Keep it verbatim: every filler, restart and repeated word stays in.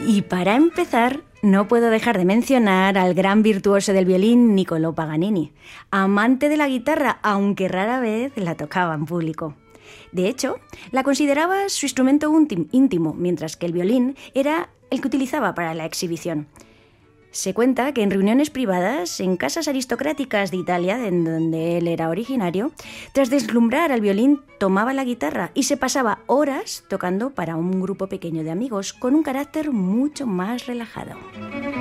Y para empezar, no puedo dejar de mencionar al gran virtuoso del violín Niccolò Paganini, amante de la guitarra, aunque rara vez la tocaba en público. De hecho, la consideraba su instrumento íntimo, mientras que el violín era el que utilizaba para la exhibición. Se cuenta que en reuniones privadas, en casas aristocráticas de Italia, en donde él era originario, tras deslumbrar al violín, tomaba la guitarra y se pasaba horas tocando para un grupo pequeño de amigos, con un carácter mucho más relajado.